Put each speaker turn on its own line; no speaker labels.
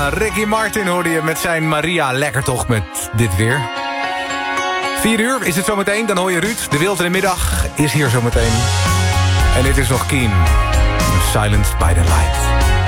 Ricky Martin hoorde je met zijn Maria. Lekker toch met dit weer. 4 uur is het zometeen, dan hoor je Ruud. De Wild in de Middag is hier zometeen. En dit is nog Keen. Silenced by the Light.